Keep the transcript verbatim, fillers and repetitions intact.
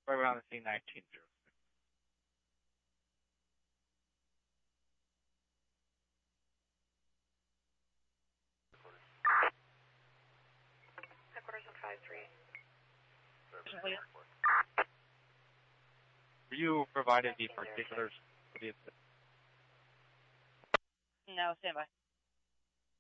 right around the scene nineteen zero six. Headquarters one five three. Were you provided the particulars for the incident? No, stand by.